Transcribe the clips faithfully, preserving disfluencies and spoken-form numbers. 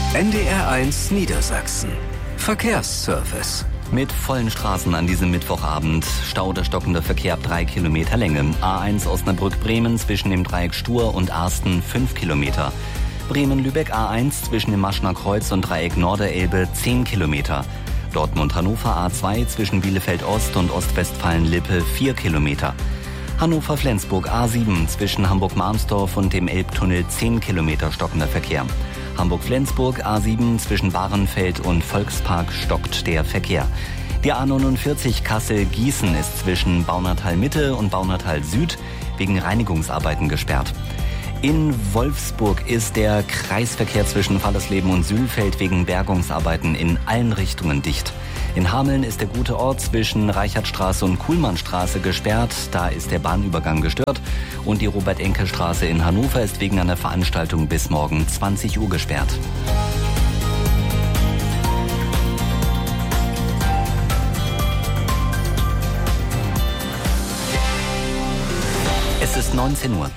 N D R eins Niedersachsen. Verkehrsservice. Mit vollen Straßen an diesem Mittwochabend. Stau der stockende Verkehr ab drei Kilometer Länge. A eins Osnabrück-Bremen zwischen dem Dreieck Stur und Arsten fünf Kilometer. Bremen-Lübeck A eins zwischen dem Maschner Kreuz und Dreieck Norderelbe zehn Kilometer. Dortmund-Hannover A zwei zwischen Bielefeld-Ost und Ostwestfalen-Lippe vier Kilometer. Hannover-Flensburg A sieben zwischen Hamburg-Marmsdorf und dem Elbtunnel zehn Kilometer stockender Verkehr. Hamburg-Flensburg A sieben zwischen Bahrenfeld und Volkspark stockt der Verkehr. Die A neunundvierzig Kassel-Gießen ist zwischen Baunatal-Mitte und Baunatal-Süd wegen Reinigungsarbeiten gesperrt. In Wolfsburg ist der Kreisverkehr zwischen Fallersleben und Sülfeld wegen Bergungsarbeiten in allen Richtungen dicht. In Hameln ist der gute Ort zwischen Reichertstraße und Kuhlmannstraße gesperrt. Da ist der Bahnübergang gestört. Und die Robert-Enke-Straße in Hannover ist wegen einer Veranstaltung bis morgen zwanzig Uhr gesperrt. Es ist neunzehn Uhr.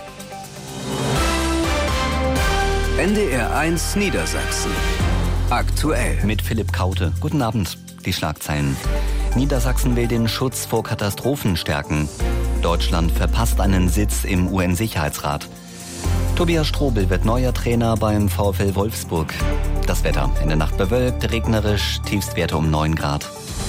N D R eins Niedersachsen. Aktuell. Mit Philipp Kaute. Guten Abend. Die Schlagzeilen. Niedersachsen will den Schutz vor Katastrophen stärken. Deutschland verpasst einen Sitz im U N-Sicherheitsrat. Tobias Strobel wird neuer Trainer beim VfL Wolfsburg. Das Wetter. In der Nacht bewölkt, regnerisch, Tiefstwerte um neun Grad.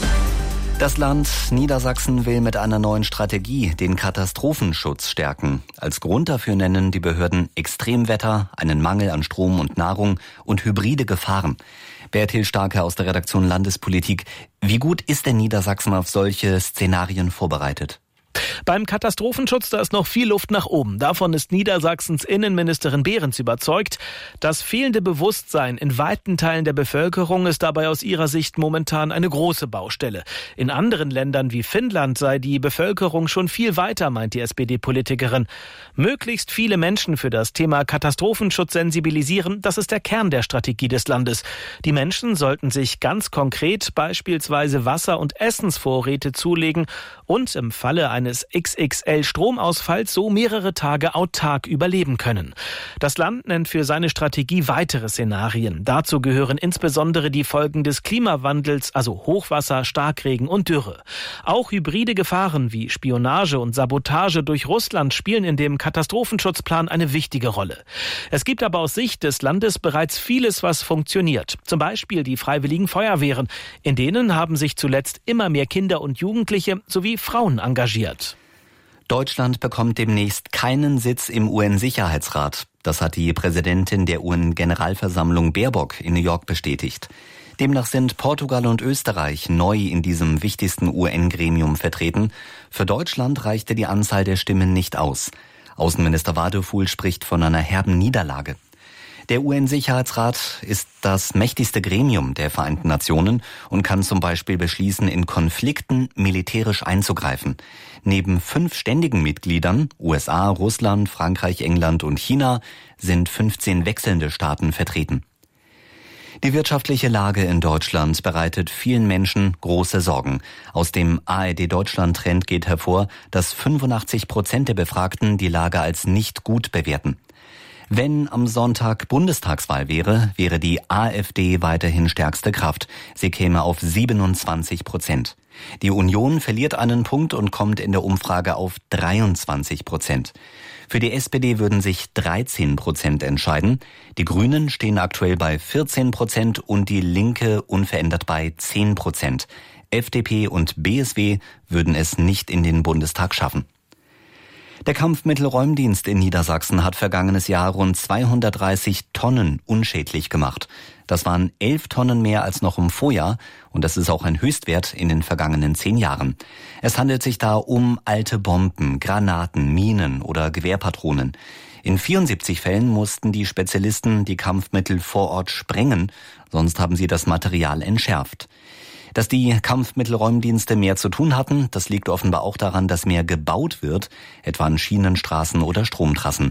Das Land Niedersachsen will mit einer neuen Strategie den Katastrophenschutz stärken. Als Grund dafür nennen die Behörden Extremwetter, einen Mangel an Strom und Nahrung und hybride Gefahren. Bertil Starke aus der Redaktion Landespolitik. Wie gut ist denn Niedersachsen auf solche Szenarien vorbereitet? Beim Katastrophenschutz, da ist noch viel Luft nach oben. Davon ist Niedersachsens Innenministerin Behrens überzeugt. Das fehlende Bewusstsein in weiten Teilen der Bevölkerung ist dabei aus ihrer Sicht momentan eine große Baustelle. In anderen Ländern wie Finnland sei die Bevölkerung schon viel weiter, meint die S P D-Politikerin. Möglichst viele Menschen für das Thema Katastrophenschutz sensibilisieren, das ist der Kern der Strategie des Landes. Die Menschen sollten sich ganz konkret beispielsweise Wasser- und Essensvorräte zulegen und im Falle eines X X L-Stromausfalls so mehrere Tage autark überleben können. Das Land nennt für seine Strategie weitere Szenarien. Dazu gehören insbesondere die Folgen des Klimawandels, also Hochwasser, Starkregen und Dürre. Auch hybride Gefahren wie Spionage und Sabotage durch Russland spielen in dem Katastrophenschutzplan eine wichtige Rolle. Es gibt aber aus Sicht des Landes bereits vieles, was funktioniert. Zum Beispiel die Freiwilligen Feuerwehren. In denen haben sich zuletzt immer mehr Kinder und Jugendliche sowie Frauen engagiert. Deutschland bekommt demnächst keinen Sitz im U N-Sicherheitsrat. Das hat die Präsidentin der U N-Generalversammlung Baerbock in New York bestätigt. Demnach sind Portugal und Österreich neu in diesem wichtigsten U N-Gremium vertreten. Für Deutschland reichte die Anzahl der Stimmen nicht aus. Außenminister Wadefuhl spricht von einer herben Niederlage. Der U N-Sicherheitsrat ist das mächtigste Gremium der Vereinten Nationen und kann zum Beispiel beschließen, in Konflikten militärisch einzugreifen. Neben fünf ständigen Mitgliedern, U S A, Russland, Frankreich, England und China, sind fünfzehn wechselnde Staaten vertreten. Die wirtschaftliche Lage in Deutschland bereitet vielen Menschen große Sorgen. Aus dem A R D-Deutschland-Trend geht hervor, dass fünfundachtzig Prozent der Befragten die Lage als nicht gut bewerten. Wenn am Sonntag Bundestagswahl wäre, wäre die AfD weiterhin stärkste Kraft. Sie käme auf siebenundzwanzig Prozent. Die Union verliert einen Punkt und kommt in der Umfrage auf dreiundzwanzig Prozent. Für die S P D würden sich dreizehn Prozent entscheiden. Die Grünen stehen aktuell bei vierzehn Prozent und die Linke unverändert bei zehn Prozent. F D P und B S W würden es nicht in den Bundestag schaffen. Der Kampfmittelräumdienst in Niedersachsen hat vergangenes Jahr rund zweihundertdreißig Tonnen unschädlich gemacht. Das waren elf Tonnen mehr als noch im Vorjahr und das ist auch ein Höchstwert in den vergangenen zehn Jahren. Es handelt sich da um alte Bomben, Granaten, Minen oder Gewehrpatronen. In vierundsiebzig Fällen mussten die Spezialisten die Kampfmittel vor Ort sprengen, sonst haben sie das Material entschärft. Dass die Kampfmittelräumdienste mehr zu tun hatten, das liegt offenbar auch daran, dass mehr gebaut wird, etwa an Schienenstraßen oder Stromtrassen.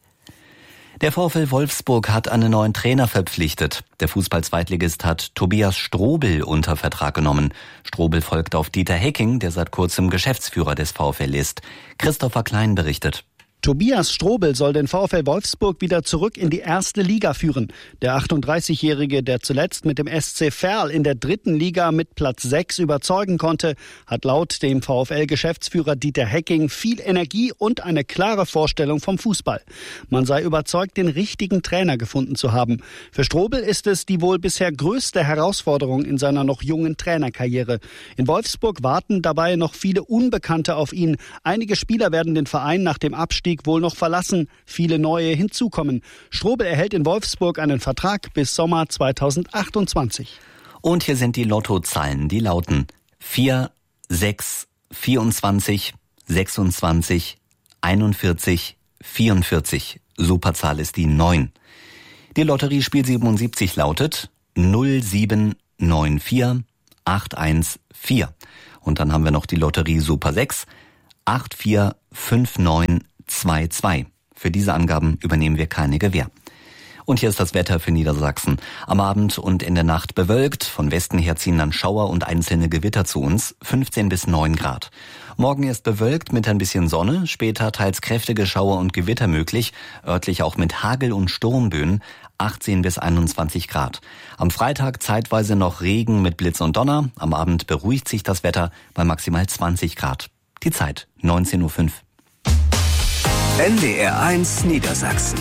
Der VfL Wolfsburg hat einen neuen Trainer verpflichtet. Der Fußball-Zweitligist hat Tobias Strobel unter Vertrag genommen. Strobel folgt auf Dieter Hecking, der seit kurzem Geschäftsführer des VfL ist. Christopher Klein berichtet. Tobias Strobel soll den VfL Wolfsburg wieder zurück in die erste Liga führen. Der achtunddreißigjährige, der zuletzt mit dem S C Verl in der dritten Liga mit Platz sechs überzeugen konnte, hat laut dem VfL-Geschäftsführer Dieter Hecking viel Energie und eine klare Vorstellung vom Fußball. Man sei überzeugt, den richtigen Trainer gefunden zu haben. Für Strobel ist es die wohl bisher größte Herausforderung in seiner noch jungen Trainerkarriere. In Wolfsburg warten dabei noch viele Unbekannte auf ihn. Einige Spieler werden den Verein nach dem Abstieg wohl noch verlassen, viele neue hinzukommen. Strobel erhält in Wolfsburg einen Vertrag bis Sommer zweitausendachtundzwanzig. Und hier sind die Lottozahlen, die lauten vier, sechs, vierundzwanzig, sechsundzwanzig, einundvierzig, vierundvierzig. Superzahl ist die neun. Die Lotteriespiel siebenundsiebzig lautet null sieben neun vier acht eins vier. Und dann haben wir noch die Lotterie Super sechs acht vier fünf neun zwei zwei. Für diese Angaben übernehmen wir keine Gewähr. Und hier ist das Wetter für Niedersachsen. Am Abend und in der Nacht bewölkt. Von Westen her ziehen dann Schauer und einzelne Gewitter zu uns. fünfzehn bis neun Grad. Morgen ist bewölkt mit ein bisschen Sonne. Später teils kräftige Schauer und Gewitter möglich. Örtlich auch mit Hagel und Sturmböen. achtzehn bis einundzwanzig Grad. Am Freitag zeitweise noch Regen mit Blitz und Donner. Am Abend beruhigt sich das Wetter bei maximal zwanzig Grad. Die Zeit neunzehn Uhr fünf. N D R eins Niedersachsen.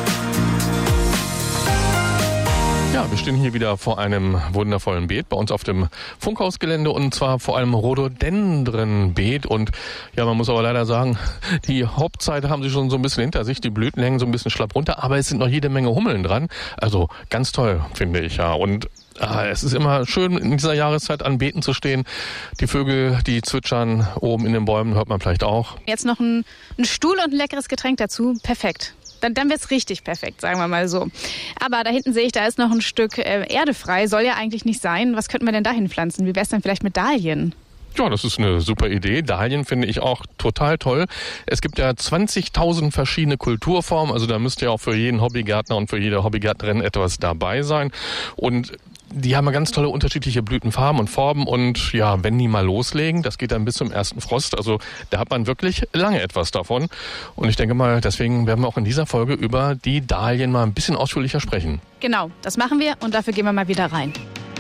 Ja, wir stehen hier wieder vor einem wundervollen Beet bei uns auf dem Funkhausgelände und zwar vor einem Rhododendrenbeet und ja, man muss aber leider sagen, die Hauptzeit haben sie schon so ein bisschen hinter sich, die Blüten hängen so ein bisschen schlapp runter, aber es sind noch jede Menge Hummeln dran, also ganz toll, finde ich, ja, und ah, es ist immer schön, in dieser Jahreszeit an Beeten zu stehen. Die Vögel, die zwitschern oben in den Bäumen, hört man vielleicht auch. Jetzt noch ein, ein Stuhl und ein leckeres Getränk dazu. Perfekt. Dann, dann wird's richtig perfekt, sagen wir mal so. Aber da hinten sehe ich, da ist noch ein Stück äh, Erde frei. Soll ja eigentlich nicht sein. Was könnten wir denn da hinpflanzen? Wie wär's denn vielleicht mit Dahlien? Ja, das ist eine super Idee. Dahlien finde ich auch total toll. Es gibt ja zwanzigtausend verschiedene Kulturformen. Also da müsste ja auch für jeden Hobbygärtner und für jede Hobbygärtnerin etwas dabei sein. Und die haben ja ganz tolle unterschiedliche Blütenfarben und Formen und ja, wenn die mal loslegen, das geht dann bis zum ersten Frost, also da hat man wirklich lange etwas davon und ich denke mal, deswegen werden wir auch in dieser Folge über die Dahlien mal ein bisschen ausführlicher sprechen. Genau, das machen wir und dafür gehen wir mal wieder rein.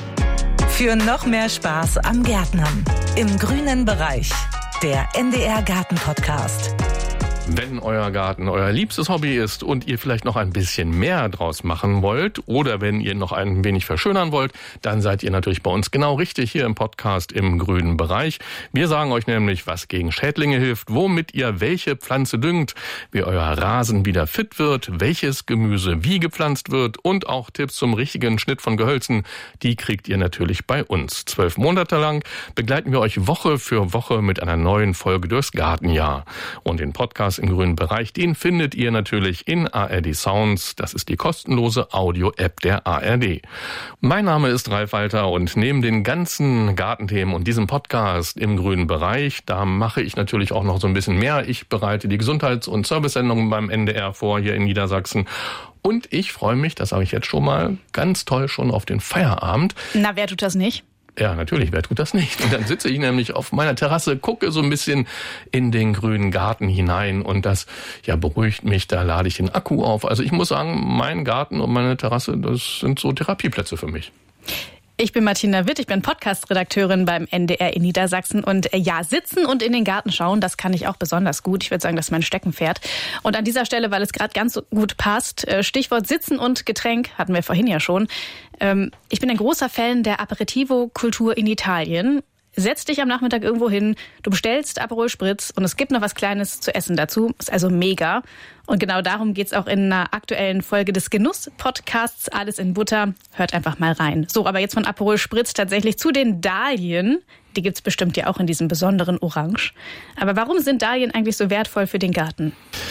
Für noch mehr Spaß am Gärtnern im grünen Bereich, der N D R Garten Podcast. Wenn euer Garten euer liebstes Hobby ist und ihr vielleicht noch ein bisschen mehr draus machen wollt oder wenn ihr noch ein wenig verschönern wollt, dann seid ihr natürlich bei uns genau richtig hier im Podcast im grünen Bereich. Wir sagen euch nämlich, was gegen Schädlinge hilft, womit ihr welche Pflanze düngt, wie euer Rasen wieder fit wird, welches Gemüse wie gepflanzt wird und auch Tipps zum richtigen Schnitt von Gehölzen, die kriegt ihr natürlich bei uns. Zwölf Monate lang begleiten wir euch Woche für Woche mit einer neuen Folge durchs Gartenjahr. Und den Podcast im grünen Bereich, den findet ihr natürlich in A R D Sounds. Das ist die kostenlose Audio-App der A R D. Mein Name ist Ralf Walter und neben den ganzen Gartenthemen und diesem Podcast im grünen Bereich, da mache ich natürlich auch noch so ein bisschen mehr. Ich bereite die Gesundheits- und Servicesendungen beim N D R vor hier in Niedersachsen. Und ich freue mich, das sage ich jetzt schon mal, ganz toll schon auf den Feierabend. Na, wer tut das nicht? Ja, natürlich, wer tut das nicht? Und dann sitze ich nämlich auf meiner Terrasse, gucke so ein bisschen in den grünen Garten hinein und das ja beruhigt mich, da lade ich den Akku auf. Also ich muss sagen, mein Garten und meine Terrasse, das sind so Therapieplätze für mich. Ich bin Martina Witt, ich bin Podcast-Redakteurin beim N D R in Niedersachsen und äh, ja, sitzen und in den Garten schauen, das kann ich auch besonders gut. Ich würde sagen, das ist mein Steckenpferd. Und an dieser Stelle, weil es gerade ganz so gut passt, äh, Stichwort Sitzen und Getränk, hatten wir vorhin ja schon. Ähm, ich bin ein großer Fan der Aperitivo-Kultur in Italien. Setz dich am Nachmittag irgendwo hin, du bestellst Aperol Spritz und es gibt noch was Kleines zu essen dazu. Ist also mega. Und genau darum geht's auch in einer aktuellen Folge des Genuss-Podcasts Alles in Butter. Hört einfach mal rein. So, aber jetzt von Aperol Spritz tatsächlich zu den Dahlien. Die gibt's bestimmt ja auch in diesem besonderen Orange. Aber warum sind Dahlien eigentlich so wertvoll für den Garten?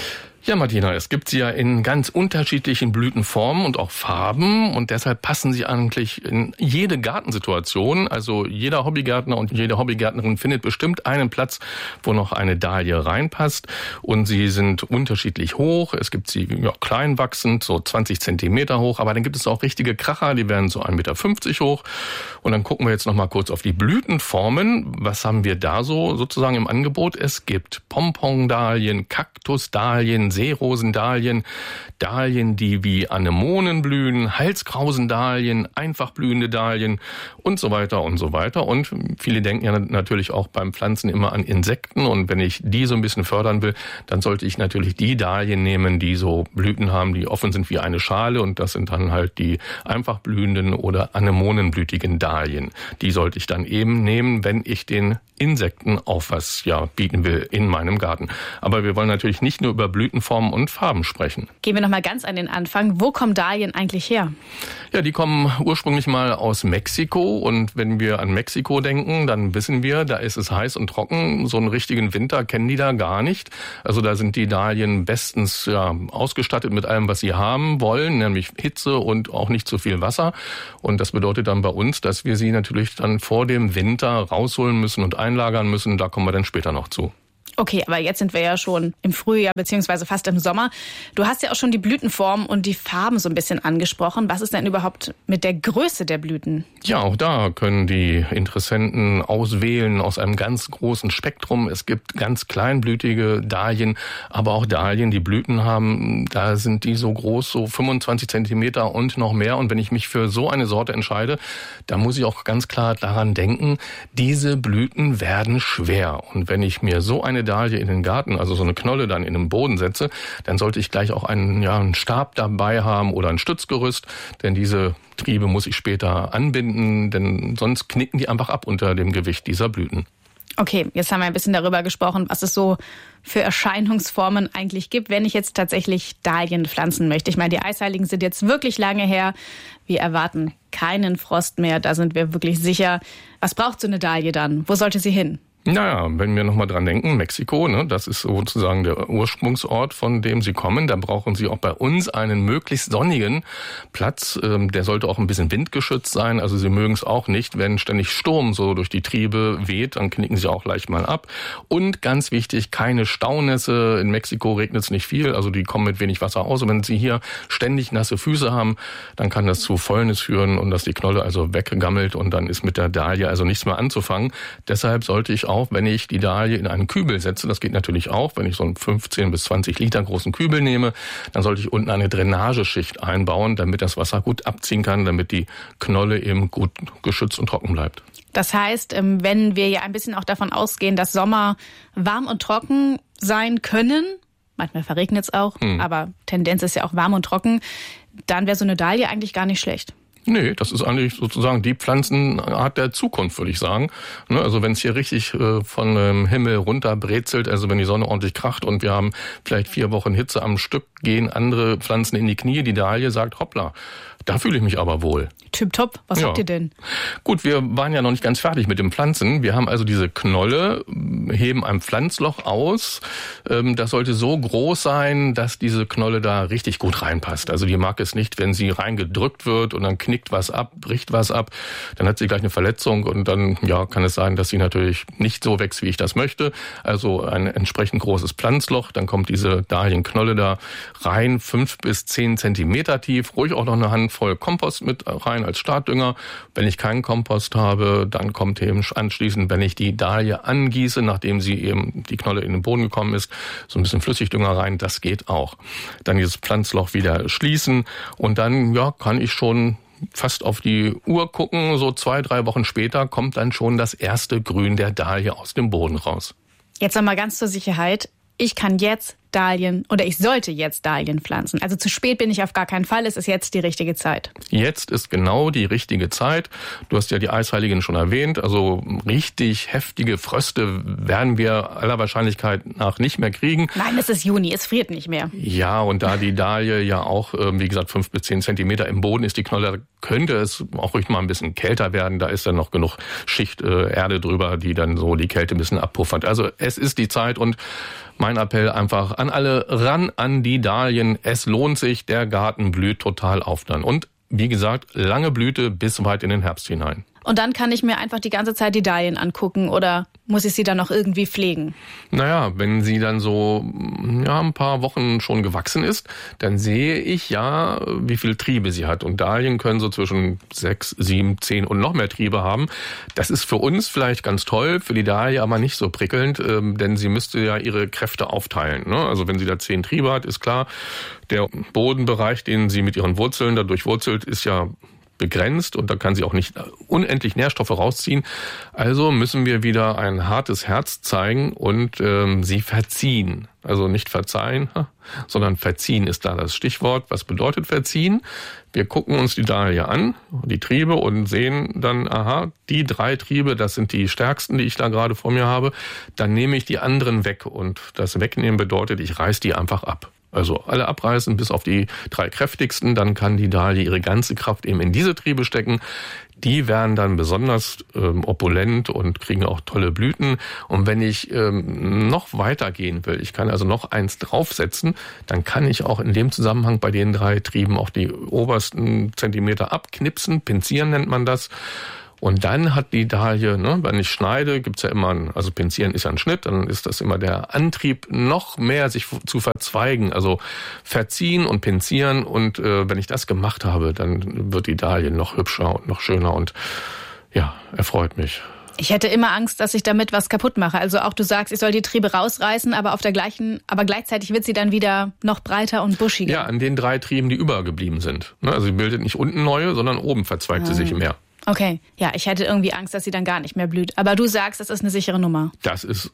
Ja, Martina, es gibt sie ja in ganz unterschiedlichen Blütenformen und auch Farben und deshalb passen sie eigentlich in jede Gartensituation. Also jeder Hobbygärtner und jede Hobbygärtnerin findet bestimmt einen Platz, wo noch eine Dahlie reinpasst, und sie sind unterschiedlich hoch. Es gibt sie ja, klein wachsend, so zwanzig Zentimeter hoch, aber dann gibt es auch richtige Kracher, die werden so ein Meter fünfzig hoch. Und dann gucken wir jetzt noch mal kurz auf die Blütenformen. Was haben wir da so sozusagen im Angebot? Es gibt Pompon-Dahlien, Kaktus-Dahlien, Seerosendahlien, Dahlien, die wie Anemonen blühen, Halskrausendahlien, einfach blühende Dahlien und so weiter und so weiter. Und viele denken ja natürlich auch beim Pflanzen immer an Insekten, und wenn ich die so ein bisschen fördern will, dann sollte ich natürlich die Dahlien nehmen, die so Blüten haben, die offen sind wie eine Schale, und das sind dann halt die einfach blühenden oder anemonenblütigen Dahlien. Die sollte ich dann eben nehmen, wenn ich den Insekten auch was ja bieten will in meinem Garten. Aber wir wollen natürlich nicht nur über Blütenformen und Farben sprechen. Gehen wir noch mal ganz an den Anfang. Wo kommen Dahlien eigentlich her? Ja, die kommen ursprünglich mal aus Mexiko, und wenn wir an Mexiko denken, dann wissen wir, da ist es heiß und trocken. So einen richtigen Winter kennen die da gar nicht. Also da sind die Dahlien bestens ja, ausgestattet mit allem, was sie haben wollen, nämlich Hitze und auch nicht zu viel Wasser. Und das bedeutet dann bei uns, dass wir sie natürlich dann vor dem Winter rausholen müssen und einlagern müssen. Da kommen wir dann später noch zu. Okay, aber jetzt sind wir ja schon im Frühjahr beziehungsweise fast im Sommer. Du hast ja auch schon die Blütenform und die Farben so ein bisschen angesprochen. Was ist denn überhaupt mit der Größe der Blüten? Ja, auch da können die Interessenten auswählen aus einem ganz großen Spektrum. Es gibt ganz kleinblütige Dahlien, aber auch Dahlien, die Blüten haben. Da sind die so groß, so fünfundzwanzig Zentimeter und noch mehr. Und wenn ich mich für so eine Sorte entscheide, da muss ich auch ganz klar daran denken, diese Blüten werden schwer. Und wenn ich mir so eine Dahlie in den Garten, also so eine Knolle dann in den Boden setze, dann sollte ich gleich auch einen, ja, einen Stab dabei haben oder ein Stützgerüst, denn diese Triebe muss ich später anbinden, denn sonst knicken die einfach ab unter dem Gewicht dieser Blüten. Okay, jetzt haben wir ein bisschen darüber gesprochen, was es so für Erscheinungsformen eigentlich gibt, wenn ich jetzt tatsächlich Dahlien pflanzen möchte. Ich meine, die Eisheiligen sind jetzt wirklich lange her. Wir erwarten keinen Frost mehr, da sind wir wirklich sicher. Was braucht so eine Dahlie dann? Wo sollte sie hin? Naja, wenn wir nochmal dran denken, Mexiko, ne, das ist sozusagen der Ursprungsort, von dem sie kommen. Da brauchen sie auch bei uns einen möglichst sonnigen Platz. Ähm, der sollte auch ein bisschen windgeschützt sein. Also sie mögen es auch nicht, wenn ständig Sturm so durch die Triebe weht, dann knicken sie auch leicht mal ab. Und ganz wichtig, keine Staunässe. In Mexiko regnet es nicht viel, also die kommen mit wenig Wasser aus. Und wenn sie hier ständig nasse Füße haben, dann kann das zu Fäulnis führen und dass die Knolle also weggammelt, und dann ist mit der Dahlie also nichts mehr anzufangen. Deshalb sollte ich auch, wenn ich die Dahlie in einen Kübel setze, das geht natürlich auch, wenn ich so einen fünfzehn bis zwanzig Liter großen Kübel nehme, dann sollte ich unten eine Drainageschicht einbauen, damit das Wasser gut abziehen kann, damit die Knolle eben gut geschützt und trocken bleibt. Das heißt, wenn wir ja ein bisschen auch davon ausgehen, dass Sommer warm und trocken sein können, manchmal verregnet es auch, hm. aber Tendenz ist ja auch warm und trocken, dann wäre so eine Dahlie eigentlich gar nicht schlecht. Nee, das ist eigentlich sozusagen die Pflanzenart der Zukunft, würde ich sagen. Also wenn es hier richtig von dem Himmel runter brezelt, also wenn die Sonne ordentlich kracht und wir haben vielleicht vier Wochen Hitze am Stück, gehen andere Pflanzen in die Knie. Die Dahlie sagt, hoppla, da fühle ich mich aber wohl. Tipptopp, was ja. habt ihr denn? Gut, wir waren ja noch nicht ganz fertig mit dem Pflanzen. Wir haben also diese Knolle, heben ein Pflanzloch aus. Das sollte so groß sein, dass diese Knolle da richtig gut reinpasst. Also die mag es nicht, wenn sie reingedrückt wird und dann knickt was ab, bricht was ab. Dann hat sie gleich eine Verletzung und dann ja kann es sein, dass sie natürlich nicht so wächst, wie ich das möchte. Also ein entsprechend großes Pflanzloch. Dann kommt diese Dahlienknolle da rein, fünf bis zehn Zentimeter tief. Ruhig auch noch eine Handvoll Kompost mit rein als Startdünger. Wenn ich keinen Kompost habe, dann kommt eben anschließend, wenn ich die Dahlie angieße, nachdem sie eben die Knolle in den Boden gekommen ist, so ein bisschen Flüssigdünger rein, das geht auch. Dann dieses Pflanzloch wieder schließen und dann ja kann ich schon fast auf die Uhr gucken, so zwei, drei Wochen später kommt dann schon das erste Grün der Dahlie aus dem Boden raus. Jetzt nochmal ganz zur Sicherheit. Ich kann jetzt Dahlien oder ich sollte jetzt Dahlien pflanzen. Also zu spät bin ich auf gar keinen Fall. Es ist jetzt die richtige Zeit. Jetzt ist genau die richtige Zeit. Du hast ja die Eisheiligen schon erwähnt. Also richtig heftige Fröste werden wir aller Wahrscheinlichkeit nach nicht mehr kriegen. Nein, es ist Juni. Es friert nicht mehr. Ja, und da die Dahlie ja auch, wie gesagt, fünf bis zehn Zentimeter im Boden ist, die Knolle, könnte es auch ruhig mal ein bisschen kälter werden. Da ist dann noch genug Schicht äh, Erde drüber, die dann so die Kälte ein bisschen abpuffert. Also es ist die Zeit und mein Appell einfach an alle ran an die Dahlien. Es lohnt sich, der Garten blüht total auf dann. Und wie gesagt, lange Blüte bis weit in den Herbst hinein. Und dann kann ich mir einfach die ganze Zeit die Dahlien angucken oder muss ich sie dann noch irgendwie pflegen? Naja, wenn sie dann so ja, ein paar Wochen schon gewachsen ist, dann sehe ich ja, wie viele Triebe sie hat. Und Dahlien können so zwischen sechs, sieben, zehn und noch mehr Triebe haben. Das ist für uns vielleicht ganz toll, für die Dahlie aber nicht so prickelnd, ähm, denn sie müsste ja ihre Kräfte aufteilen. Ne? Also wenn sie da zehn Triebe hat, ist klar, der Bodenbereich, den sie mit ihren Wurzeln da durchwurzelt, ist ja begrenzt und da kann sie auch nicht unendlich Nährstoffe rausziehen. Also müssen wir wieder ein hartes Herz zeigen und ähm, sie verziehen. Also nicht verzeihen, sondern verziehen ist da das Stichwort. Was bedeutet verziehen? Wir gucken uns die Dahlie an, die Triebe, und sehen dann, aha, die drei Triebe, das sind die stärksten, die ich da gerade vor mir habe. Dann nehme ich die anderen weg und das Wegnehmen bedeutet, ich reiß die einfach ab. Also alle abreißen bis auf die drei kräftigsten, dann kann die Dahlie ihre ganze Kraft eben in diese Triebe stecken. Die werden dann besonders ähm, opulent und kriegen auch tolle Blüten. Und wenn ich ähm, noch weiter gehen will, ich kann also noch eins draufsetzen, dann kann ich auch in dem Zusammenhang bei den drei Trieben auch die obersten Zentimeter abknipsen, pinzieren nennt man das. Und dann hat die Dahlie, ne, wenn ich schneide, gibt's ja immer, ein, also pinzieren ist ja ein Schnitt, dann ist das immer der Antrieb, noch mehr sich zu verzweigen, also verziehen und pinzieren. Und äh, wenn ich das gemacht habe, dann wird die Dahlie noch hübscher und noch schöner und ja, erfreut mich. Ich hätte immer Angst, dass ich damit was kaputt mache. Also auch du sagst, ich soll die Triebe rausreißen, aber auf der gleichen, aber gleichzeitig wird sie dann wieder noch breiter und buschiger. Ja, an den drei Trieben, die übergeblieben sind. Also sie bildet nicht unten neue, sondern oben verzweigt ah. sie sich mehr. Okay, ja, ich hätte irgendwie Angst, dass sie dann gar nicht mehr blüht. Aber du sagst, das ist eine sichere Nummer. Das ist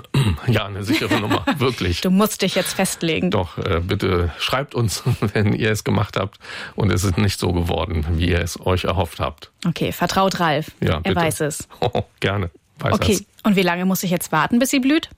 ja eine sichere Nummer, wirklich. Du musst dich jetzt festlegen. Doch, äh, bitte schreibt uns, wenn ihr es gemacht habt und es ist nicht so geworden, wie ihr es euch erhofft habt. Okay, vertraut Ralf. Ja, er bitte. weiß es. Oh, gerne. Weiß okay, es. Und wie lange muss ich jetzt warten, bis sie blüht?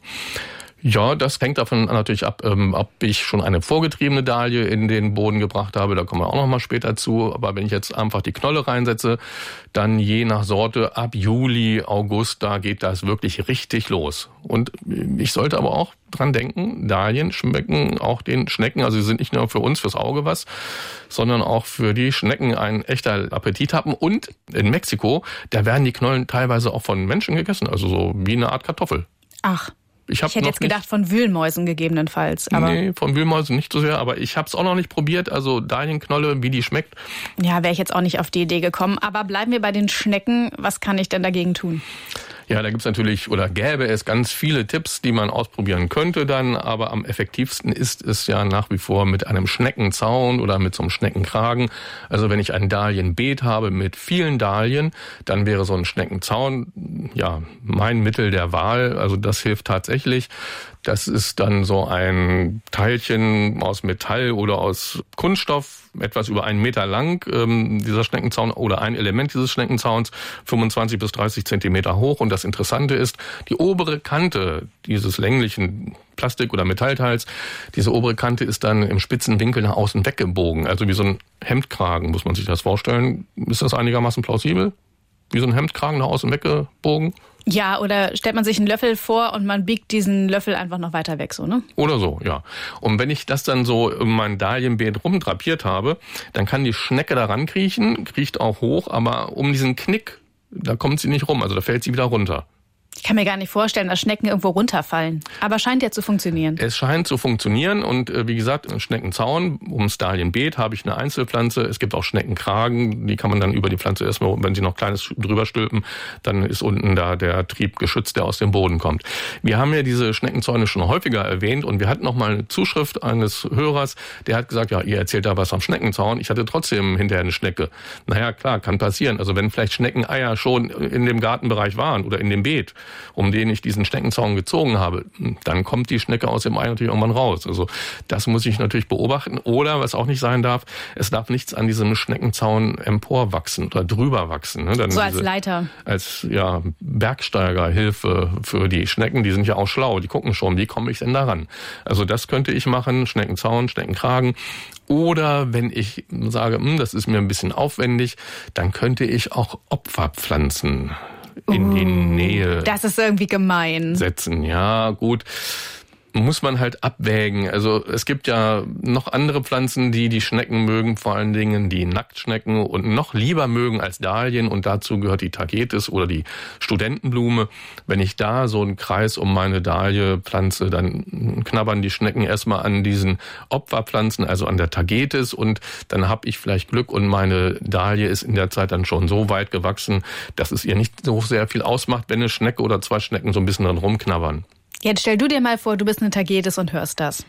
Ja, das hängt davon natürlich ab, ähm, ob ich schon eine vorgetriebene Dahlie in den Boden gebracht habe. Da kommen wir auch noch mal später zu. Aber wenn ich jetzt einfach die Knolle reinsetze, dann je nach Sorte ab Juli, August, da geht das wirklich richtig los. Und ich sollte aber auch dran denken, Dahlien schmecken auch den Schnecken. Also sie sind nicht nur für uns, fürs Auge was, sondern auch für die Schnecken ein echter Appetit haben. Und in Mexiko, da werden die Knollen teilweise auch von Menschen gegessen. Also so wie eine Art Kartoffel. Ach. Ich, ich hätte jetzt gedacht, von Wühlmäusen gegebenenfalls. Aber nee, von Wühlmäusen nicht so sehr, aber ich habe es auch noch nicht probiert. Also Dahlienknolle, wie die schmeckt. Ja, wäre ich jetzt auch nicht auf die Idee gekommen. Aber bleiben wir bei den Schnecken. Was kann ich denn dagegen tun? Ja, da gibt's natürlich oder gäbe es ganz viele Tipps, die man ausprobieren könnte dann. Aber am effektivsten ist es ja nach wie vor mit einem Schneckenzaun oder mit so einem Schneckenkragen. Also wenn ich ein Dahlienbeet habe mit vielen Dahlien, dann wäre so ein Schneckenzaun ja mein Mittel der Wahl. Also das hilft tatsächlich. Das ist dann so ein Teilchen aus Metall oder aus Kunststoff, etwas über einen Meter lang, ähm, dieser Schneckenzaun oder ein Element dieses Schneckenzauns, fünfundzwanzig bis dreißig Zentimeter hoch. Und das Interessante ist, die obere Kante dieses länglichen Plastik- oder Metallteils, diese obere Kante ist dann im spitzen Winkel nach außen weggebogen. Also wie so ein Hemdkragen, muss man sich das vorstellen. Ist das einigermaßen plausibel? Wie so ein Hemdkragen nach außen weggebogen? Ja, oder stellt man sich einen Löffel vor und man biegt diesen Löffel einfach noch weiter weg, so, ne? Oder so, ja. Und wenn ich das dann so um mein Dahlienbeet rumdrapiert habe, dann kann die Schnecke da rankriechen, kriecht auch hoch, aber um diesen Knick, da kommt sie nicht rum, also da fällt sie wieder runter. Ich kann mir gar nicht vorstellen, dass Schnecken irgendwo runterfallen. Aber scheint ja zu funktionieren. Es scheint zu funktionieren und äh, wie gesagt, ein Schneckenzaun ums Dahlienbeet habe ich eine Einzelpflanze. Es gibt auch Schneckenkragen, die kann man dann über die Pflanze erstmal, wenn sie noch kleines drüber stülpen, dann ist unten da der Trieb geschützt, der aus dem Boden kommt. Wir haben ja diese Schneckenzäune schon häufiger erwähnt und wir hatten noch mal eine Zuschrift eines Hörers, der hat gesagt, ja, ihr erzählt da was am Schneckenzaun. Ich hatte trotzdem hinterher eine Schnecke. Naja, klar, kann passieren. Also wenn vielleicht Schneckeneier schon in dem Gartenbereich waren oder in dem Beet, um den ich diesen Schneckenzaun gezogen habe, dann kommt die Schnecke aus dem Ei natürlich irgendwann raus. Also das muss ich natürlich beobachten. Oder, was auch nicht sein darf, es darf nichts an diesem Schneckenzaun emporwachsen oder drüber wachsen. Ne? Dann so als diese, Leiter. Als ja, Bergsteigerhilfe für die Schnecken, die sind ja auch schlau, die gucken schon, wie komme ich denn daran? Also das könnte ich machen, Schneckenzaun, Schneckenkragen. Oder wenn ich sage, das ist mir ein bisschen aufwendig, dann könnte ich auch Opferpflanzen in die Nähe das ist irgendwie gemein. setzen. Ja, gut. muss man halt abwägen. Also es gibt ja noch andere Pflanzen, die die Schnecken mögen, vor allen Dingen die Nacktschnecken und noch lieber mögen als Dahlien und dazu gehört die Tagetes oder die Studentenblume. Wenn ich da so einen Kreis um meine Dahlie pflanze, dann knabbern die Schnecken erstmal an diesen Opferpflanzen, also an der Tagetes und dann habe ich vielleicht Glück und meine Dahlie ist in der Zeit dann schon so weit gewachsen, dass es ihr nicht so sehr viel ausmacht, wenn eine Schnecke oder zwei Schnecken so ein bisschen dran rumknabbern. Jetzt stell du dir mal vor, du bist eine Tagetes und hörst das.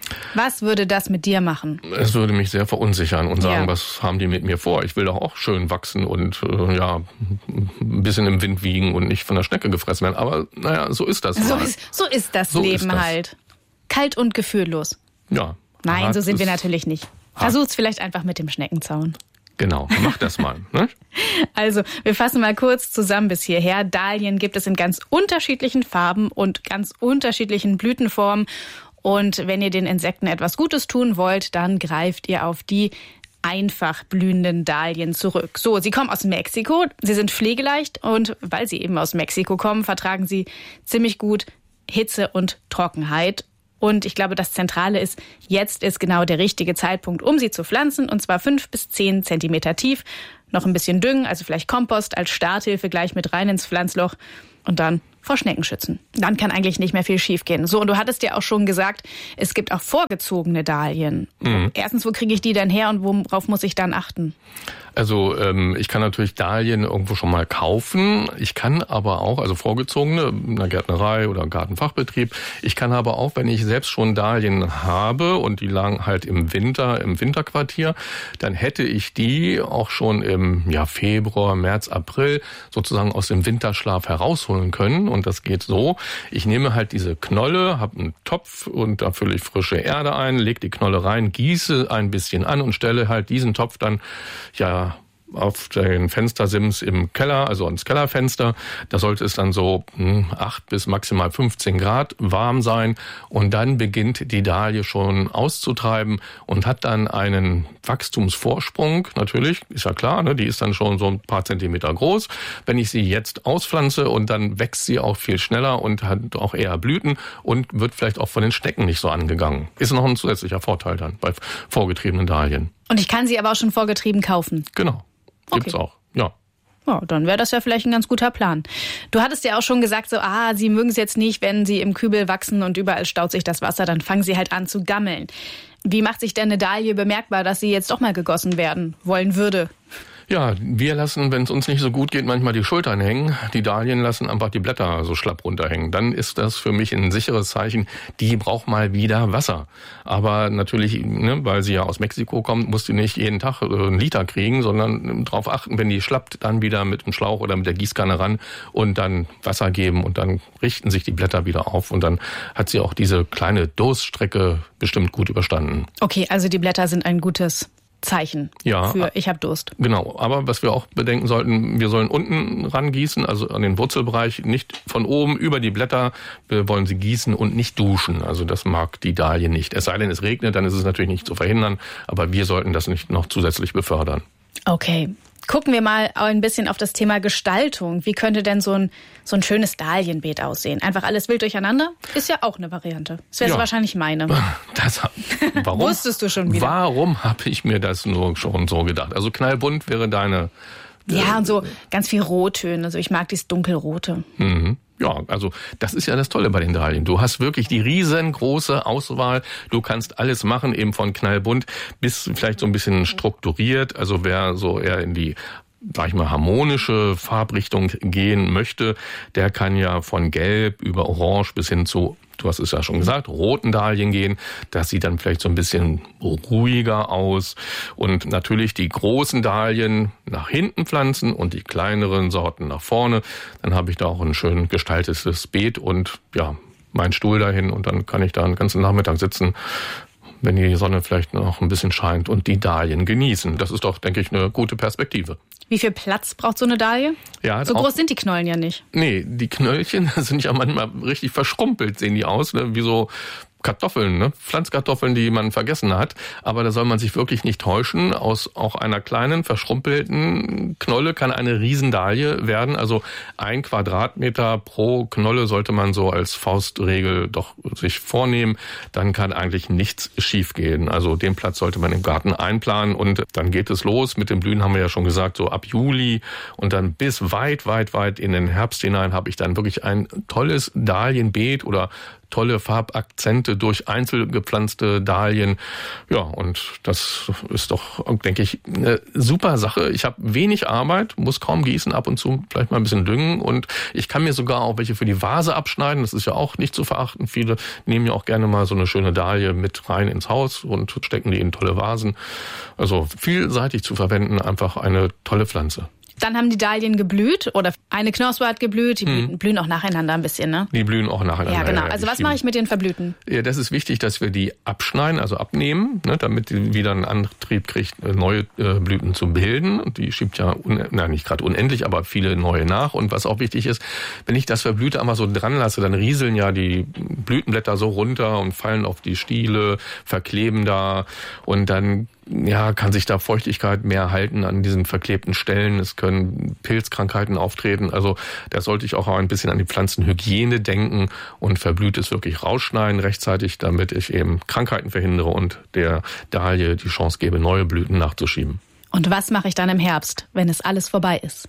Was würde das mit dir machen? Es würde mich sehr verunsichern und sagen, ja. was haben die mit mir vor? Ich will doch auch schön wachsen und äh, ja ein bisschen im Wind wiegen und nicht von der Schnecke gefressen werden. Aber naja, so ist das. So ist, so ist das so Leben ist das. halt. Kalt und gefühllos. Ja. Nein, so sind wir natürlich nicht. Versuch's vielleicht einfach mit dem Schneckenzaun. Genau, mach das mal. Ne? Also, wir fassen mal kurz zusammen bis hierher. Dahlien gibt es in ganz unterschiedlichen Farben und ganz unterschiedlichen Blütenformen. Und wenn ihr den Insekten etwas Gutes tun wollt, dann greift ihr auf die einfach blühenden Dahlien zurück. So, sie kommen aus Mexiko, sie sind pflegeleicht und weil sie eben aus Mexiko kommen, vertragen sie ziemlich gut Hitze und Trockenheit. Und ich glaube, das Zentrale ist, jetzt ist genau der richtige Zeitpunkt, um sie zu pflanzen. Und zwar fünf bis zehn Zentimeter tief. Noch ein bisschen Düngen, also vielleicht Kompost als Starthilfe gleich mit rein ins Pflanzloch. Und dann vor Schnecken schützen. Dann kann eigentlich nicht mehr viel schiefgehen. So, und du hattest ja auch schon gesagt, es gibt auch vorgezogene Dahlien. Mhm. Erstens, wo kriege ich die denn her und worauf muss ich dann achten? Also ähm, ich kann natürlich Dahlien irgendwo schon mal kaufen. Ich kann aber auch, also vorgezogene, in einer Gärtnerei oder Gartenfachbetrieb, ich kann aber auch, wenn ich selbst schon Dahlien habe und die lagen halt im Winter, im Winterquartier, dann hätte ich die auch schon im ja, Februar, März, April sozusagen aus dem Winterschlaf herausholen können. Und das geht so, ich nehme halt diese Knolle, habe einen Topf und da fülle ich frische Erde ein, lege die Knolle rein, gieße ein bisschen an und stelle halt diesen Topf dann ja auf den Fenstersims im Keller, also ans Kellerfenster. Da sollte es dann so acht bis maximal fünfzehn Grad warm sein. Und dann beginnt die Dahlie schon auszutreiben und hat dann einen Wachstumsvorsprung. Natürlich, ist ja klar, ne? Die ist dann schon so ein paar Zentimeter groß. Wenn ich sie jetzt auspflanze und dann wächst sie auch viel schneller und hat auch eher Blüten und wird vielleicht auch von den Schnecken nicht so angegangen. Ist noch ein zusätzlicher Vorteil dann bei vorgetriebenen Dahlien. Und ich kann sie aber auch schon vorgetrieben kaufen? Genau. Gibt's okay. auch, ja. Ja, dann wäre das ja vielleicht ein ganz guter Plan. Du hattest ja auch schon gesagt, so, ah, Sie mögen es jetzt nicht, wenn sie im Kübel wachsen und überall staut sich das Wasser, dann fangen sie halt an zu gammeln. Wie macht sich denn eine Dahlie bemerkbar, dass sie jetzt doch mal gegossen werden wollen würde? Ja, wir lassen, wenn es uns nicht so gut geht, manchmal die Schultern hängen. Die Dahlien lassen einfach die Blätter so schlapp runterhängen. Dann ist das für mich ein sicheres Zeichen, die braucht mal wieder Wasser. Aber natürlich, ne, weil sie ja aus Mexiko kommt, muss die nicht jeden Tag einen Liter kriegen, sondern darauf achten, wenn die schlappt, dann wieder mit dem Schlauch oder mit der Gießkanne ran und dann Wasser geben und dann richten sich die Blätter wieder auf und dann hat sie auch diese kleine Durststrecke bestimmt gut überstanden. Okay, also die Blätter sind ein gutes Zeichen ja, für ich habe Durst. Genau, aber was wir auch bedenken sollten, wir sollen unten ran gießen, also an den Wurzelbereich, nicht von oben über die Blätter. Wir wollen sie gießen und nicht duschen. Also das mag die Dahlie nicht. Es sei denn, es regnet, dann ist es natürlich nicht zu verhindern, aber wir sollten das nicht noch zusätzlich befördern. Okay. Gucken wir mal ein bisschen auf das Thema Gestaltung. Wie könnte denn so ein, so ein schönes Dahlienbeet aussehen? Einfach alles wild durcheinander? Ist ja auch eine Variante. Das wäre ja wahrscheinlich meine. Das, warum, Wusstest du schon wieder? Warum habe ich mir das nur schon so gedacht? Also knallbunt wäre deine... Ja, und so ganz viel Rottöne. Also ich mag dieses Dunkelrote. Mhm. Ja, also das ist ja das Tolle bei den Dahlien. Du hast wirklich die riesengroße Auswahl. Du kannst alles machen, eben von knallbunt bis vielleicht so ein bisschen strukturiert. Also wer so eher in die, sag ich mal, harmonische Farbrichtung gehen möchte, der kann ja von Gelb über Orange bis hin zu, du hast es ja schon gesagt, roten Dahlien gehen. Das sieht dann vielleicht so ein bisschen ruhiger aus. Und natürlich die großen Dahlien nach hinten pflanzen und die kleineren Sorten nach vorne. Dann habe ich da auch ein schön gestaltetes Beet und ja, meinen Stuhl dahin und dann kann ich da einen ganzen Nachmittag sitzen, wenn die Sonne vielleicht noch ein bisschen scheint und die Dahlien genießen. Das ist doch, denke ich, eine gute Perspektive. Wie viel Platz braucht so eine Dahlie? Ja, so auch, groß sind die Knollen ja nicht. Nee, die Knöllchen sind ja manchmal richtig verschrumpelt, sehen die aus, ne? Wie so Kartoffeln, ne? Pflanzkartoffeln, die man vergessen hat. Aber da soll man sich wirklich nicht täuschen. Aus auch einer kleinen, verschrumpelten Knolle kann eine Riesendalie werden. Also ein Quadratmeter pro Knolle sollte man so als Faustregel doch sich vornehmen. Dann kann eigentlich nichts schiefgehen. Also den Platz sollte man im Garten einplanen und dann geht es los. Mit dem Blühen haben wir ja schon gesagt, so ab Juli und dann bis weit, weit, weit in den Herbst hinein habe ich dann wirklich ein tolles Dahlienbeet oder tolle Farbakzente durch einzeln gepflanzte Dahlien. Ja, und das ist doch, denke ich, eine super Sache. Ich habe wenig Arbeit, muss kaum gießen, ab und zu vielleicht mal ein bisschen düngen und ich kann mir sogar auch welche für die Vase abschneiden. Das ist ja auch nicht zu verachten. Viele nehmen ja auch gerne mal so eine schöne Dahlie mit rein ins Haus und stecken die in tolle Vasen. Also vielseitig zu verwenden, einfach eine tolle Pflanze. Dann haben die Dahlien geblüht oder eine Knospe hat geblüht. Die hm. blühen auch nacheinander ein bisschen, ne? Die blühen auch nacheinander. Ja, genau. Also was mache ich mit den Verblühten? Ja, das ist wichtig, dass wir die abschneiden, also abnehmen, ne, damit die wieder einen Antrieb kriegt, neue äh, Blüten zu bilden. Und die schiebt ja, un- na nicht gerade unendlich, aber viele neue nach. Und was auch wichtig ist, wenn ich das Verblühte einmal so dran lasse, dann rieseln ja die Blütenblätter so runter und fallen auf die Stiele, verkleben da und dann ja, kann sich da Feuchtigkeit mehr halten an diesen verklebten Stellen. Es können Pilzkrankheiten auftreten. Also da sollte ich auch ein bisschen an die Pflanzenhygiene denken und Verblühtes wirklich rausschneiden rechtzeitig, damit ich eben Krankheiten verhindere und der Dahlie die Chance gebe, neue Blüten nachzuschieben. Und was mache ich dann im Herbst, wenn es alles vorbei ist?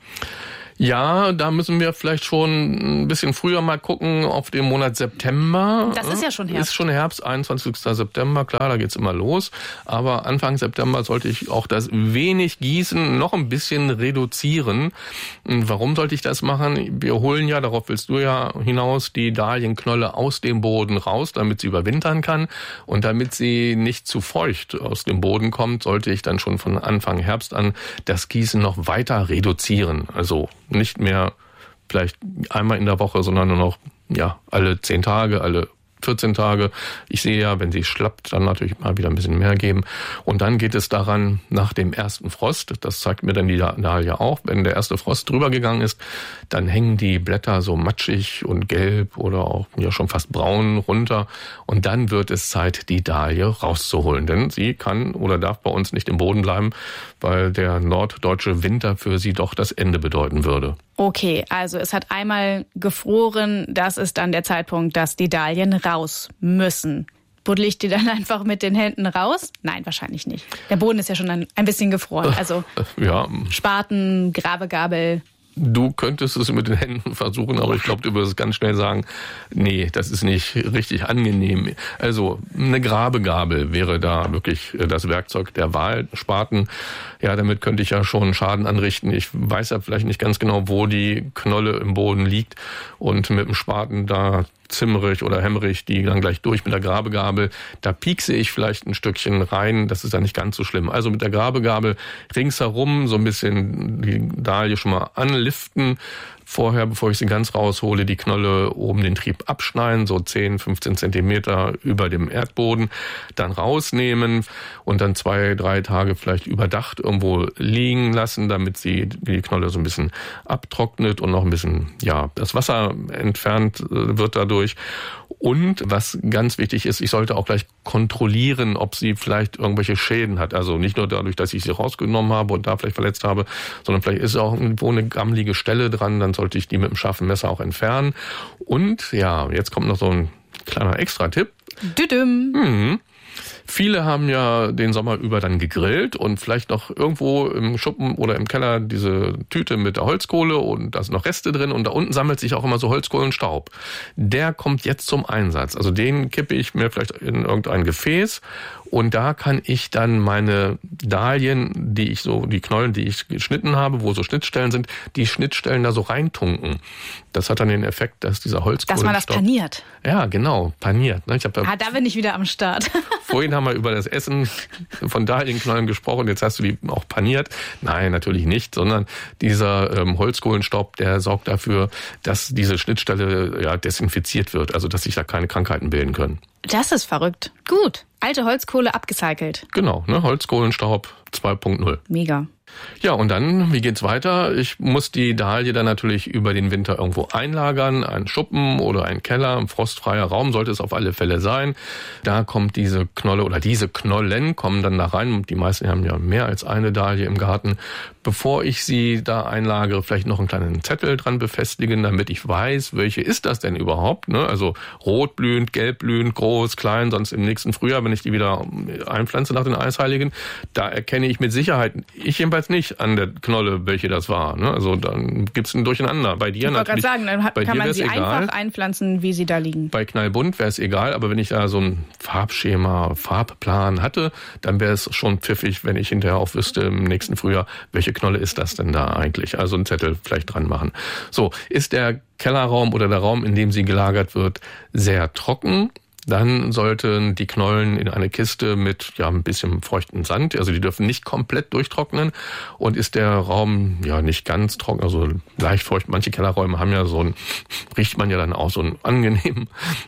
Ja, da müssen wir vielleicht schon ein bisschen früher mal gucken auf den Monat September. Das ist ja schon Herbst. Ist schon Herbst, einundzwanzigster September, klar, da geht's immer los. Aber Anfang September sollte ich auch das wenig Gießen noch ein bisschen reduzieren. Und warum sollte ich das machen? Wir holen ja, darauf willst du ja hinaus, die Dahlienknolle aus dem Boden raus, damit sie überwintern kann. Und damit sie nicht zu feucht aus dem Boden kommt, sollte ich dann schon von Anfang Herbst an das Gießen noch weiter reduzieren. Also nicht mehr vielleicht einmal in der Woche, sondern nur noch ja alle zehn Tage, alle vierzehn Tage. Ich sehe ja, wenn sie schlappt, dann natürlich mal wieder ein bisschen mehr geben. Und dann geht es daran, nach dem ersten Frost, das zeigt mir dann die Dahlie auch, wenn der erste Frost drüber gegangen ist, dann hängen die Blätter so matschig und gelb oder auch ja schon fast braun runter. Und dann wird es Zeit, die Dahlie rauszuholen. Denn sie kann oder darf bei uns nicht im Boden bleiben, weil der norddeutsche Winter für sie doch das Ende bedeuten würde. Okay, also es hat einmal gefroren, das ist dann der Zeitpunkt, dass die Dahlien raus müssen. Buddel ich die dann einfach mit den Händen raus? Nein, wahrscheinlich nicht. Der Boden ist ja schon ein, ein bisschen gefroren. Also ja. Spaten, Grabegabel. Du könntest es mit den Händen versuchen, aber ich glaube, du würdest ganz schnell sagen, nee, das ist nicht richtig angenehm. Also eine Grabegabel wäre da wirklich das Werkzeug der Wahl. Spaten, ja, damit könnte ich ja schon Schaden anrichten. Ich weiß ja vielleicht nicht ganz genau, wo die Knolle im Boden liegt und mit dem Spaten da zimmerig oder hämmerig die dann gleich durch mit der Grabegabel. Da piekse ich vielleicht ein Stückchen rein, das ist ja nicht ganz so schlimm. Also mit der Grabegabel ringsherum so ein bisschen die Dahlie schon mal anliften. Vorher, bevor ich sie ganz raushole, die Knolle oben den Trieb abschneiden, so zehn, fünfzehn Zentimeter über dem Erdboden, dann rausnehmen und dann zwei, drei Tage vielleicht überdacht irgendwo liegen lassen, damit sie die Knolle so ein bisschen abtrocknet und noch ein bisschen, ja, das Wasser entfernt wird dadurch. Und was ganz wichtig ist, ich sollte auch gleich kontrollieren, ob sie vielleicht irgendwelche Schäden hat. Also nicht nur dadurch, dass ich sie rausgenommen habe und da vielleicht verletzt habe, sondern vielleicht ist auch irgendwo eine gammelige Stelle dran, dann sollte ich die mit dem scharfen Messer auch entfernen. Und ja, jetzt kommt noch so ein kleiner Extra-Tipp. Düdüm. Mhm. Viele haben ja den Sommer über dann gegrillt und vielleicht noch irgendwo im Schuppen oder im Keller diese Tüte mit der Holzkohle und da sind noch Reste drin und da unten sammelt sich auch immer so Holzkohlenstaub. Der kommt jetzt zum Einsatz. Also den kippe ich mir vielleicht in irgendein Gefäß und da kann ich dann meine Dahlien, die ich so, die Knollen, die ich geschnitten habe, wo so Schnittstellen sind, die Schnittstellen da so reintunken. Das hat dann den Effekt, dass dieser Holzkohlenstaub... Dass man das paniert. Ja, genau, paniert. Ich hab da ah, da bin ich wieder am Start. Vorhin haben wir über das Essen von Dahlienknollen gesprochen, jetzt hast du die auch paniert. Nein, natürlich nicht, sondern dieser ähm, Holzkohlenstaub, der sorgt dafür, dass diese Schnittstelle ja, desinfiziert wird, also dass sich da keine Krankheiten bilden können. Das ist verrückt. Gut. Alte Holzkohle abgecycelt. Genau, ne? Holzkohlenstaub zwei Punkt null. Mega. Ja, und dann, wie geht's weiter? Ich muss die Dahlie dann natürlich über den Winter irgendwo einlagern, ein Schuppen oder ein Keller, ein frostfreier Raum sollte es auf alle Fälle sein. Da kommt diese Knolle oder diese Knollen kommen dann da rein. Die meisten haben ja mehr als eine Dahlie im Garten. Bevor ich sie da einlagere, vielleicht noch einen kleinen Zettel dran befestigen, damit ich weiß, welche ist das denn überhaupt? Ne? Also rotblühend, gelbblühend, groß, klein, sonst im nächsten Frühjahr, wenn ich die wieder einpflanze nach den Eisheiligen, da erkenne ich mit Sicherheit, ich jedenfalls nicht an der Knolle, welche das war. Ne? Also dann gibt's ein Durcheinander. Bei dir ich natürlich. Ich wollte gerade sagen, dann kann man sie egal. einfach einpflanzen, wie sie da liegen. Bei knallbunt wäre es egal, aber wenn ich da so ein Farbschema, Farbplan hatte, dann wäre es schon pfiffig, wenn ich hinterher auch wüsste im nächsten Frühjahr, welche Knolle ist das denn da eigentlich? Also einen Zettel vielleicht dran machen. So, ist der Kellerraum oder der Raum, in dem sie gelagert wird, sehr trocken, dann sollten die Knollen in eine Kiste mit ja ein bisschen feuchten Sand, also die dürfen nicht komplett durchtrocknen. Und ist der Raum ja nicht ganz trocken, also leicht feucht, manche Kellerräume haben ja so einen, riecht man ja dann auch so einen angenehmen,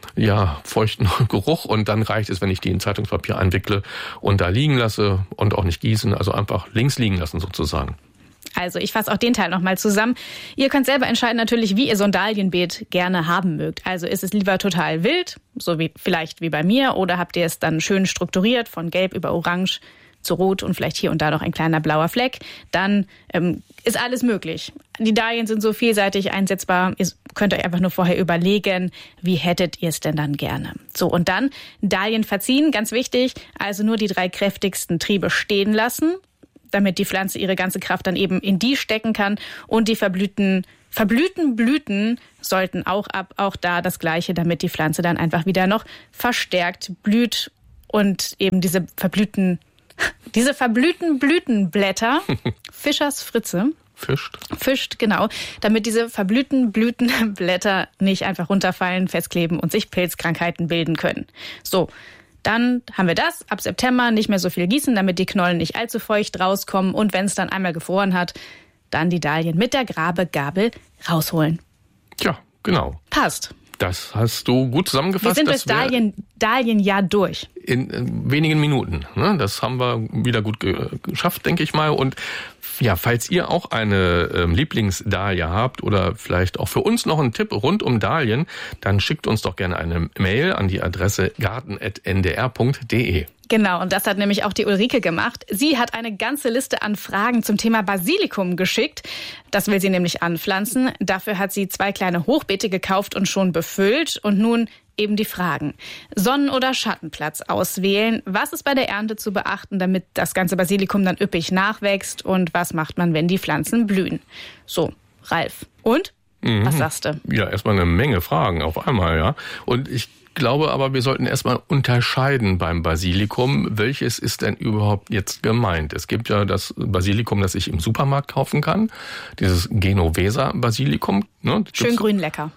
ja feuchten Geruch. Und dann reicht es, wenn ich die in Zeitungspapier einwickle und da liegen lasse und auch nicht gießen, also einfach links liegen lassen sozusagen. Also ich fasse auch den Teil nochmal zusammen. Ihr könnt selber entscheiden natürlich, wie ihr so ein Dahlienbeet gerne haben mögt. Also ist es lieber total wild, so wie vielleicht wie bei mir, oder habt ihr es dann schön strukturiert, von gelb über orange zu rot und vielleicht hier und da noch ein kleiner blauer Fleck, dann ähm, ist alles möglich. Die Dahlien sind so vielseitig einsetzbar, ihr könnt euch einfach nur vorher überlegen, wie hättet ihr es denn dann gerne. So, und dann Dahlien verziehen, ganz wichtig, also nur die drei kräftigsten Triebe stehen lassen, damit die Pflanze ihre ganze Kraft dann eben in die stecken kann. Und die verblühten, verblühten Blüten sollten auch ab, auch da das Gleiche, damit die Pflanze dann einfach wieder noch verstärkt blüht und eben diese verblühten, diese verblühten Blütenblätter, Fischers Fritze, Fischt. Fischt, genau, damit diese verblühten Blütenblätter nicht einfach runterfallen, festkleben und sich Pilzkrankheiten bilden können. So. Dann haben wir das, ab September nicht mehr so viel gießen, damit die Knollen nicht allzu feucht rauskommen. Und wenn es dann einmal gefroren hat, dann die Dahlien mit der Grabegabel rausholen. Tja, genau. Passt. Das hast du gut zusammengefasst. Wir sind das Dahlien, Dahlienjahr durch. In, in wenigen Minuten. Ne? Das haben wir wieder gut ge- geschafft, denke ich mal. Und ja, falls ihr auch eine ähm, Lieblingsdahlie habt oder vielleicht auch für uns noch einen Tipp rund um Dahlien, dann schickt uns doch gerne eine Mail an die Adresse garten at n d r punkt d e. Genau, und das hat nämlich auch die Ulrike gemacht. Sie hat eine ganze Liste an Fragen zum Thema Basilikum geschickt. Das will sie nämlich anpflanzen. Dafür hat sie zwei kleine Hochbeete gekauft und schon befüllt. Und nun eben die Fragen. Sonnen- oder Schattenplatz auswählen. Was ist bei der Ernte zu beachten, damit das ganze Basilikum dann üppig nachwächst? Und was macht man, wenn die Pflanzen blühen? So, Ralf. Und? Mhm. Was sagst du? Ja, erstmal eine Menge Fragen auf einmal, ja. Und ich glaube aber, wir sollten erstmal unterscheiden beim Basilikum. Welches ist denn überhaupt jetzt gemeint? Es gibt ja das Basilikum, das ich im Supermarkt kaufen kann. Dieses Genoveser Basilikum. Ne? Schön grün lecker.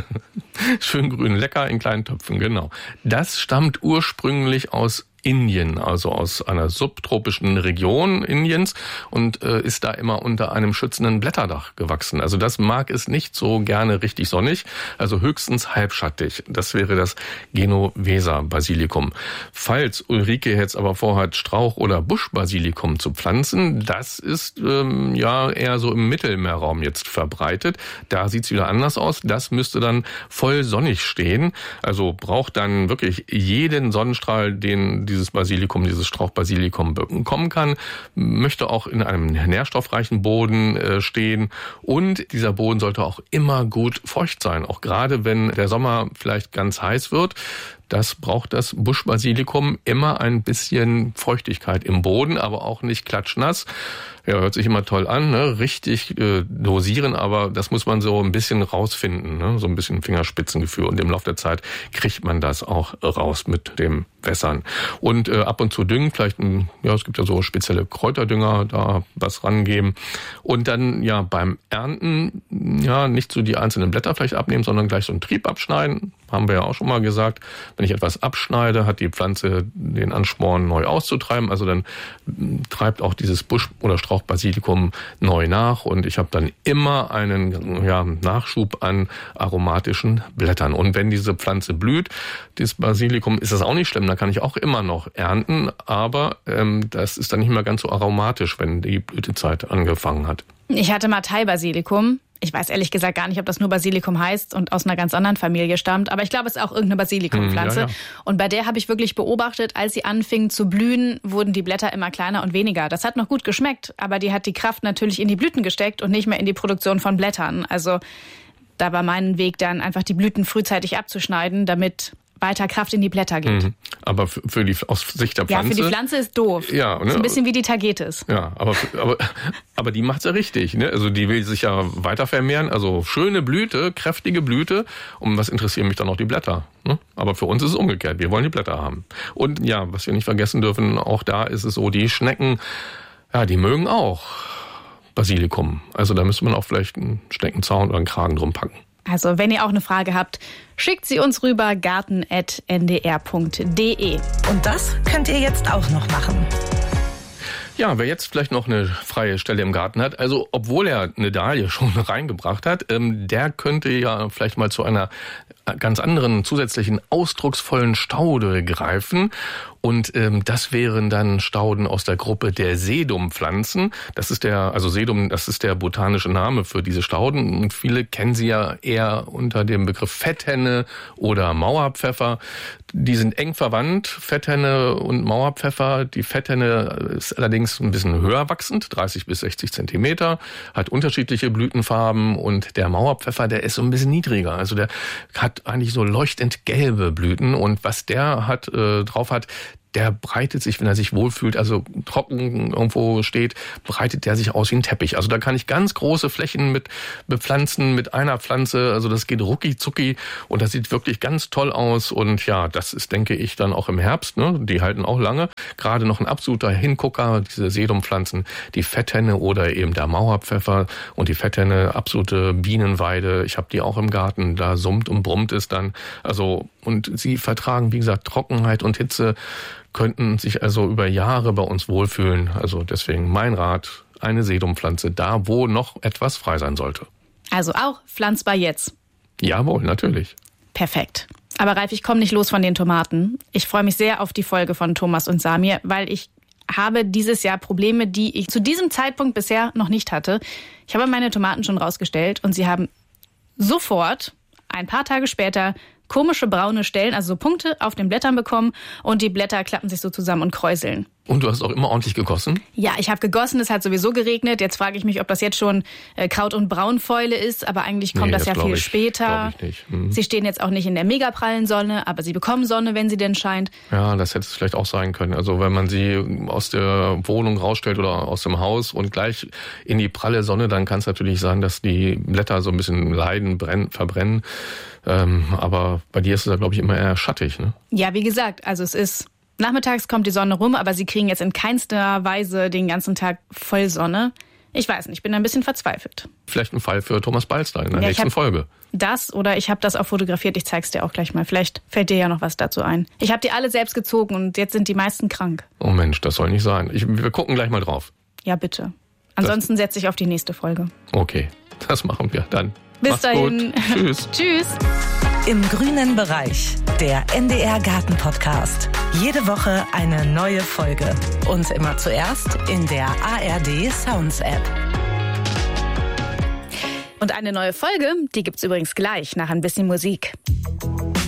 Schön grün lecker in kleinen Töpfen, genau. Das stammt ursprünglich aus Indien, also aus einer subtropischen Region Indiens und äh, ist da immer unter einem schützenden Blätterdach gewachsen. Also das mag es nicht so gerne richtig sonnig, also höchstens halbschattig. Das wäre das Genoveser Basilikum. Falls Ulrike jetzt aber vorhat, Strauch- oder Buschbasilikum zu pflanzen, das ist ähm, ja eher so im Mittelmeerraum jetzt verbreitet. Da sieht's wieder anders aus. Das müsste dann voll sonnig stehen. Also braucht dann wirklich jeden Sonnenstrahl, den dieses Basilikum, dieses Strauchbasilikum bekommen kann, möchte auch in einem nährstoffreichen Boden äh, stehen und dieser Boden sollte auch immer gut feucht sein, auch gerade wenn der Sommer vielleicht ganz heiß wird. Das braucht das Buschbasilikum immer ein bisschen Feuchtigkeit im Boden, aber auch nicht klatschnass. Ja, hört sich immer toll an, ne? Richtig äh, dosieren, aber das muss man so ein bisschen rausfinden, ne? So ein bisschen Fingerspitzengefühl. Und im Laufe der Zeit kriegt man das auch raus mit dem Wässern. Und äh, ab und zu düngen, vielleicht, ein, ja, es gibt ja so spezielle Kräuterdünger, da was rangeben. Und dann ja beim Ernten, ja, nicht so die einzelnen Blätter vielleicht abnehmen, sondern gleich so einen Trieb abschneiden. Haben wir ja auch schon mal gesagt. Wenn ich etwas abschneide, hat die Pflanze den Ansporn, neu auszutreiben. Also dann treibt auch dieses Busch- oder Strauch auch Basilikum neu nach und ich habe dann immer einen ja, Nachschub an aromatischen Blättern. Und wenn diese Pflanze blüht, das Basilikum, ist das auch nicht schlimm, da kann ich auch immer noch ernten, aber ähm, das ist dann nicht mehr ganz so aromatisch, wenn die Blütezeit angefangen hat. Ich hatte mal Thai-Basilikum. Ich weiß ehrlich gesagt gar nicht, ob das nur Basilikum heißt und aus einer ganz anderen Familie stammt. Aber ich glaube, es ist auch irgendeine Basilikumpflanze. Hm, ja, ja. Und bei der habe ich wirklich beobachtet, als sie anfingen zu blühen, wurden die Blätter immer kleiner und weniger. Das hat noch gut geschmeckt, aber die hat die Kraft natürlich in die Blüten gesteckt und nicht mehr in die Produktion von Blättern. Also da war mein Weg dann einfach die Blüten frühzeitig abzuschneiden, damit weiter Kraft in die Blätter geht. Mhm. Aber für die, aus Sicht der Pflanze... Ja, für die Pflanze ist doof. Ja, ne? So ein bisschen wie die Tagetes. Ja, aber, aber, aber die macht's ja richtig. Ne? Also die will sich ja weiter vermehren. Also schöne Blüte, kräftige Blüte. Und was interessieren mich dann noch die Blätter? Ne? Aber für uns ist es umgekehrt. Wir wollen die Blätter haben. Und ja, was wir nicht vergessen dürfen, auch da ist es so, die Schnecken, ja, die mögen auch Basilikum. Also da müsste man auch vielleicht einen Schneckenzaun oder einen Kragen drum packen. Also, wenn ihr auch eine Frage habt, schickt sie uns rüber garten at n d r punkt d e. Und das könnt ihr jetzt auch noch machen. Ja, wer jetzt vielleicht noch eine freie Stelle im Garten hat, also obwohl er eine Dahlie schon reingebracht hat, ähm, der könnte ja vielleicht mal zu einer ganz anderen zusätzlichen ausdrucksvollen Staude greifen. Und ähm, das wären dann Stauden aus der Gruppe der Sedumpflanzen. Das ist der, also Sedum, das ist der botanische Name für diese Stauden. Und viele kennen sie ja eher unter dem Begriff Fetthenne oder Mauerpfeffer. Die sind eng verwandt, Fetthenne und Mauerpfeffer. Die Fetthenne ist allerdings ein bisschen höher wachsend, dreißig bis sechzig Zentimeter, hat unterschiedliche Blütenfarben. Und der Mauerpfeffer, der ist so ein bisschen niedriger. Also der hat eigentlich so leuchtend gelbe Blüten. Und was der hat, äh, drauf hat, der breitet sich, wenn er sich wohlfühlt, also trocken irgendwo steht, breitet der sich aus wie ein Teppich. Also da kann ich ganz große Flächen mit bepflanzen, mit einer Pflanze. Also das geht rucki zucki und das sieht wirklich ganz toll aus. Und ja, das ist, denke ich, dann auch im Herbst. Ne? Die halten auch lange. Gerade noch ein absoluter Hingucker, diese Sedumpflanzen, die Fetthenne oder eben der Mauerpfeffer. Und die Fetthenne, absolute Bienenweide. Ich habe die auch im Garten. Da summt und brummt es dann. Also und sie vertragen, wie gesagt, Trockenheit und Hitze, könnten sich also über Jahre bei uns wohlfühlen. Also deswegen mein Rat, eine Sedumpflanze da, wo noch etwas frei sein sollte. Also auch pflanzbar jetzt. Jawohl, natürlich. Perfekt. Aber Ralf, ich komme nicht los von den Tomaten. Ich freue mich sehr auf die Folge von Thomas und Samir, weil ich habe dieses Jahr Probleme, die ich zu diesem Zeitpunkt bisher noch nicht hatte. Ich habe meine Tomaten schon rausgestellt und sie haben sofort, ein paar Tage später, komische braune Stellen, also so Punkte auf den Blättern bekommen und die Blätter klappen sich so zusammen und kräuseln. Und du hast auch immer ordentlich gegossen? Ja, ich habe gegossen, es hat sowieso geregnet. Jetzt frage ich mich, ob das jetzt schon äh, Kraut- und Braunfäule ist, aber eigentlich kommt nee, das, das ja viel ich, später. Ich nicht. Hm. Sie stehen jetzt auch nicht in der mega prallen Sonne, aber sie bekommen Sonne, wenn sie denn scheint. Ja, das hätte es vielleicht auch sein können. Also wenn man sie aus der Wohnung rausstellt oder aus dem Haus und gleich in die pralle Sonne, dann kann es natürlich sein, dass die Blätter so ein bisschen leiden, brennen, verbrennen. Ähm, aber bei dir ist es ja, glaube ich, immer eher schattig, ne? Ja, wie gesagt, also es ist... Nachmittags kommt die Sonne rum, aber sie kriegen jetzt in keinster Weise den ganzen Tag voll Sonne. Ich weiß nicht, ich bin ein bisschen verzweifelt. Vielleicht ein Fall für Thomas Balster in der ja, nächsten Folge. Das oder ich habe das auch fotografiert, ich zeig's dir auch gleich mal. Vielleicht fällt dir ja noch was dazu ein. Ich habe die alle selbst gezogen und jetzt sind die meisten krank. Oh Mensch, das soll nicht sein. Ich, wir gucken gleich mal drauf. Ja, bitte. Ansonsten setze ich auf die nächste Folge. Okay, das machen wir dann. Bis Mach's dahin. Gut. Tschüss. Tschüss. Im grünen Bereich, der N D R Garten Podcast. Jede Woche eine neue Folge. Und immer zuerst in der A R D Sounds App. Und eine neue Folge, die gibt's übrigens gleich nach ein bisschen Musik.